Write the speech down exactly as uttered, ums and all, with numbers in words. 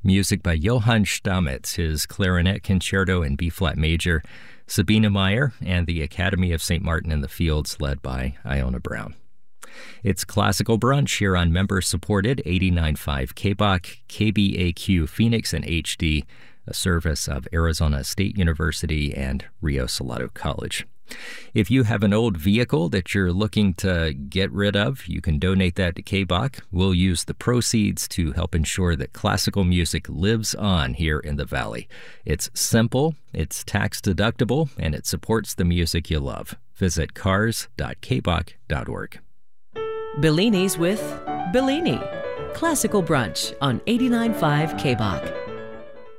Music by Johann Stamitz, his clarinet concerto in B-flat major, Sabina Meyer, and the Academy of Saint Martin in the Fields, led by Iona Brown. It's Classical Brunch here on member-supported eighty-nine point five K B O C, K B A Q Phoenix and H D, a service of Arizona State University and Rio Salado College. If you have an old vehicle that you're looking to get rid of, you can donate that to K B O C. We'll use the proceeds to help ensure that classical music lives on here in the Valley. It's simple, it's tax-deductible, and it supports the music you love. Visit cars dot k b o c dot org. Bellini's with Bellini. Classical Brunch on eighty-nine point five K B O C.